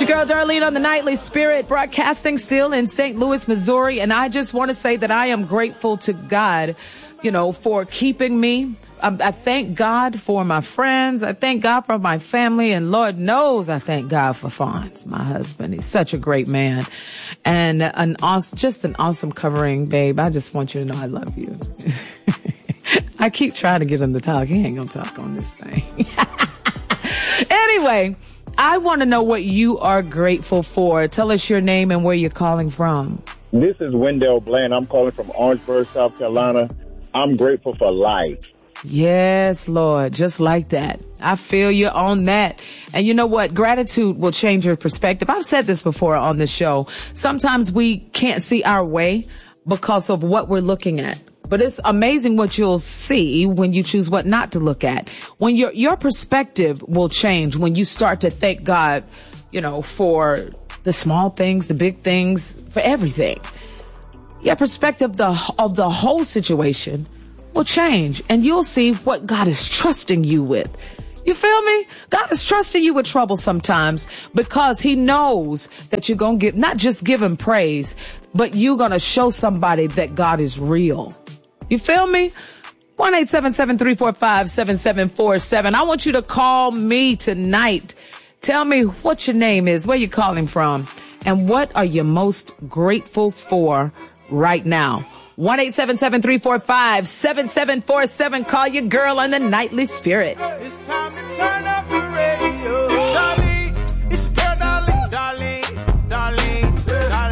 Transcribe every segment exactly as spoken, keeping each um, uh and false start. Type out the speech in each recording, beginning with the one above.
Your girl Darlene on the Nightly Spirit, broadcasting still in Saint Louis, Missouri. And I just want to say that I am grateful to God, you know, for keeping me. I, I thank God for my friends. I thank God for my family. And Lord knows I thank God for Fonz, my husband. He's such a great man and an awesome, just an awesome covering, babe. I just want you to know I love you. I keep trying to get him to talk. He ain't going to talk on this thing. Anyway, I want to know what you are grateful for. Tell us your name and where you're calling from. This is Wendell Bland. I'm calling from Orangeburg, South Carolina. I'm grateful for life. Yes, Lord. Just like that. I feel you on that. And you know what? Gratitude will change your perspective. I've said this before on the show. Sometimes we can't see our way because of what we're looking at. But it's amazing what you'll see when you choose what not to look at. When your your perspective will change when you start to thank God, you know, for the small things, the big things, for everything. Your perspective the, of the whole situation will change, and you'll see what God is trusting you with. You feel me? God is trusting you with trouble sometimes because he knows that you're going to give, not just give him praise, but you're going to show somebody that God is real. You feel me? one eight seven seven, three four five, seven seven four seven. I want you to call me tonight. Tell me what your name is, where you're calling from, and what are you most grateful for right now. one eight seven seven, three four five, seven seven four seven. Call your girl on the Nightly Spirit. It's time to turn up the radio. Darlene, it's your girl Darlene, Darlene, Darlene,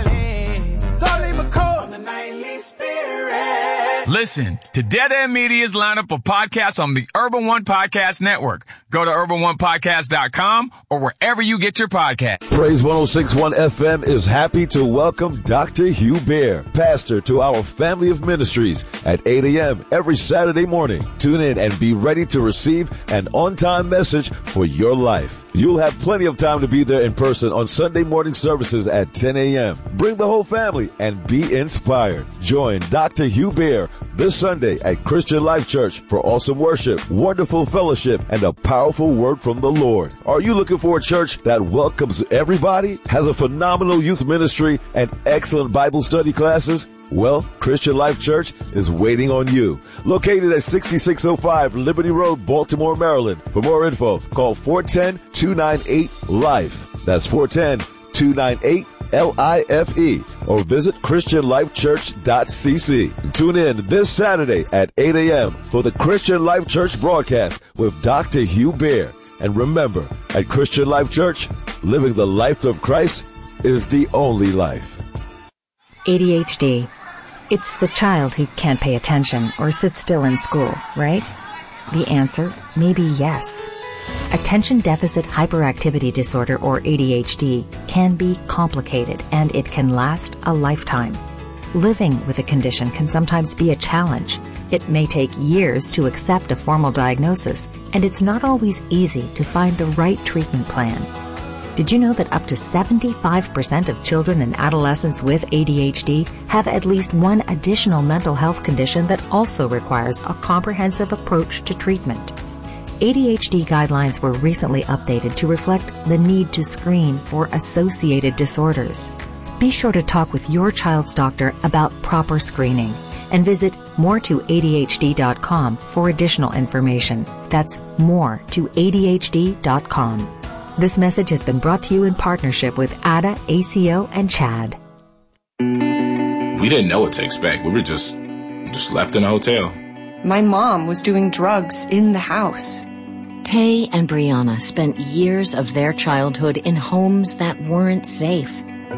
Darlene, Darlene McCall on the Nightly Spirit. Listen to Dead End Media's lineup of podcasts on the Urban One Podcast Network. Go to urban one podcast dot com or wherever you get your podcast. Praise one oh six point one F M is happy to welcome Doctor Hugh Bear, pastor to our family of ministries at eight a.m. every Saturday morning. Tune in and be ready to receive an on-time message for your life. You'll have plenty of time to be there in person on Sunday morning services at ten a.m. Bring the whole family and be inspired. Join Doctor Hugh Bear this Sunday at Christian Life Church for awesome worship, wonderful fellowship, and a powerful word from the Lord. Are you looking for a church that welcomes everybody, has a phenomenal youth ministry, and excellent Bible study classes? Well, Christian Life Church is waiting on you. Located at sixty-six oh five Liberty Road, Baltimore, Maryland. For more info, call four one zero, two nine eight, LIFE. That's four one zero, two nine eight, L I F E. Or visit christian life church dot c c. Tune in this Saturday at eight a.m. for the Christian Life Church broadcast with Doctor Hugh Bear. And remember, at Christian Life Church, living the life of Christ is the only life. A D H D. It's the child who can't pay attention or sit still in school, right? The answer may be yes. Attention Deficit Hyperactivity Disorder, or A D H D, can be complicated and it can last a lifetime. Living with a condition can sometimes be a challenge. It may take years to accept a formal diagnosis, and it's not always easy to find the right treatment plan. Did you know that up to seventy-five percent of children and adolescents with A D H D have at least one additional mental health condition that also requires a comprehensive approach to treatment? A D H D guidelines were recently updated to reflect the need to screen for associated disorders. Be sure to talk with your child's doctor about proper screening and visit more to A D H D dot com for additional information. That's more to A D H D dot com. This message has been brought to you in partnership with A D A, A C O, and CHAD. We didn't know what to expect. We were just, just left in a hotel. My mom was doing drugs in the house. Tay and Brianna spent years of their childhood in homes that weren't safe.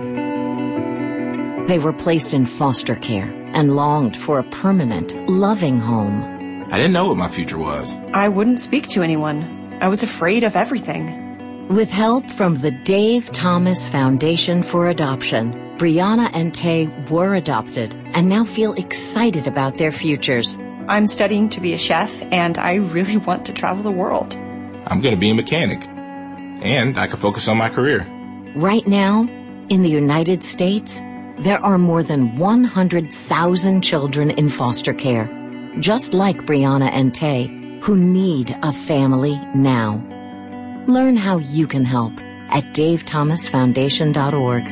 They were placed in foster care and longed for a permanent, loving home. I didn't know what my future was. I wouldn't speak to anyone. I was afraid of everything. With help from the Dave Thomas Foundation for Adoption, Brianna and Tay were adopted and now feel excited about their futures. I'm studying to be a chef, and I really want to travel the world. I'm going to be a mechanic, and I can focus on my career. Right now, in the United States, there are more than one hundred thousand children in foster care, just like Brianna and Tay, who need a family now. Learn how you can help at dave thomas foundation dot org.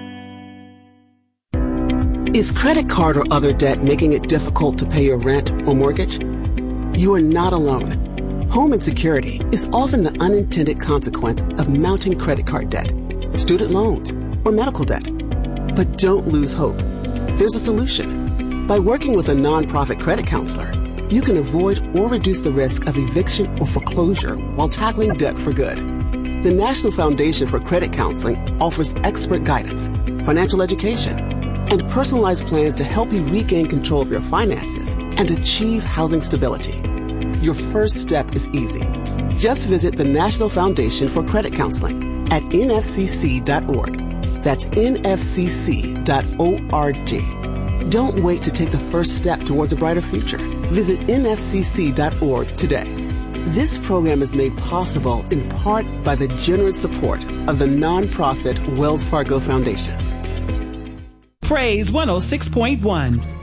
Is credit card or other debt making it difficult to pay your rent or mortgage? You are not alone. Home insecurity is often the unintended consequence of mounting credit card debt, student loans, or medical debt. But don't lose hope. There's a solution. By working with a nonprofit credit counselor, you can avoid or reduce the risk of eviction or foreclosure while tackling debt for good. The National Foundation for Credit Counseling offers expert guidance, financial education, and personalized plans to help you regain control of your finances and achieve housing stability. Your first step is easy. Just visit the National Foundation for Credit Counseling at N F C C dot org. That's N F C C dot org. Don't wait to take the first step towards a brighter future. Visit N F C C dot org today. This program is made possible in part by the generous support of the nonprofit Wells Fargo Foundation. Praise one oh six point one.